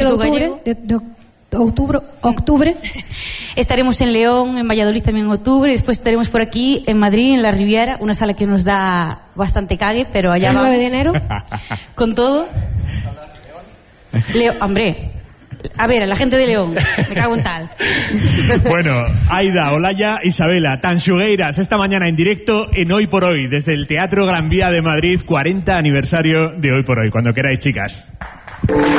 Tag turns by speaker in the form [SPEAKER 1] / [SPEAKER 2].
[SPEAKER 1] octubre.
[SPEAKER 2] Estaremos en León, en Valladolid también en octubre. Después estaremos por aquí en Madrid, en la Riviera, una sala que nos da bastante cague, pero allá vamos.
[SPEAKER 1] El 9 de enero.
[SPEAKER 2] Con todo. Hombre, a ver, a la gente de León, me cago en tal.
[SPEAKER 3] Bueno, Aida, Olaya, Isabela, Tanxugueiras, esta mañana en directo en Hoy por Hoy, desde el Teatro Gran Vía de Madrid, 40 aniversario de Hoy por Hoy. Cuando queráis, chicas.